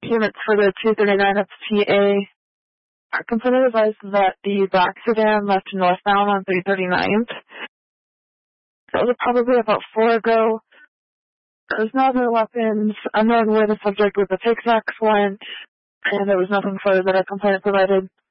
units for the 239 up to TA. Our complainant advised that the black sedan left northbound on 339th. That was probably about 4 ago. There was no other weapons, unknown where the subject with the tic tacs went, and there was nothing further that our complainant provided.